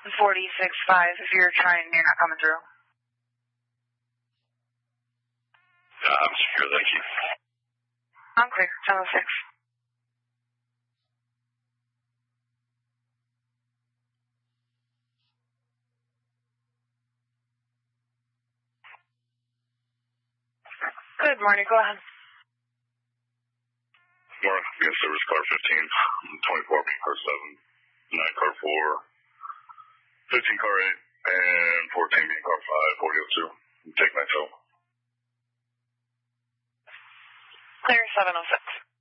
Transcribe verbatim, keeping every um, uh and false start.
forty-six five. If you're trying, you're not coming through. Uh, I'm secure, thank you. I'm clear. ten oh six. Good morning. Go ahead. Morning. Yes, service car fifteen, twenty-four being car seven, nine car four, fifteen car eight, and fourteen being car five, forty oh two. Take my tow. Clear seven oh six.